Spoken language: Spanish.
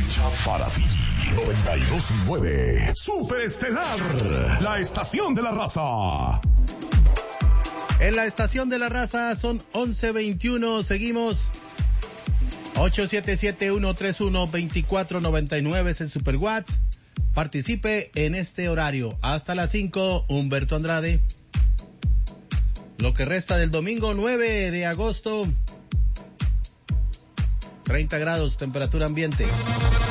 hecha para ti. 92.9 Super Estelar, la estación de la raza. En la estación de la raza son 11:21, seguimos. 877-131-2499 es el Super WhatsApp. Participe en este horario. Hasta las 5, Humberto Andrade. Lo que resta del domingo 9 de agosto. 30 grados, temperatura ambiente.